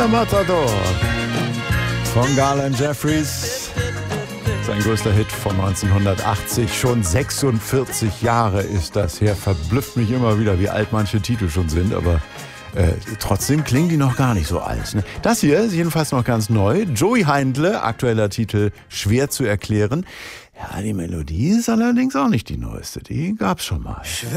Der Matador von Garland Jeffries. Sein größter Hit von 1980. Schon 46 Jahre ist das her. Verblüfft mich immer wieder, wie alt manche Titel schon sind, aber trotzdem klingen die noch gar nicht so alt. Ne? Das hier ist jedenfalls noch ganz neu. Joey Heindle, aktueller Titel Schwer zu erklären. Ja, die Melodie ist allerdings auch nicht die neueste. Die gab's schon mal.